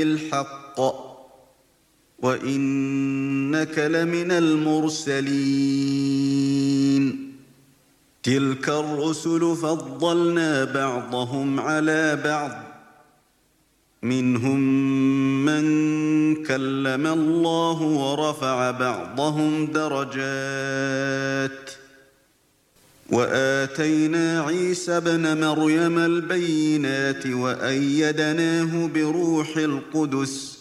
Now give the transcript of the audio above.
الحق وإنك لمن المرسلين تلك الرسل فضلنا بعضهم على بعض منهم من كلم الله ورفع بعضهم درجات وآتينا عيسى ابن مريم البينات وأيدناه بروح القدس